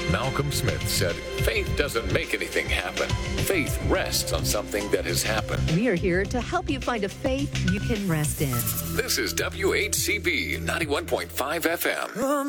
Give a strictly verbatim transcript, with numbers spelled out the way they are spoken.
Malcolm Smith said, faith doesn't make anything happen. Faith rests on something that has happened. We are here to help you find a faith you can rest in. This is W H C B ninety-one point five F M.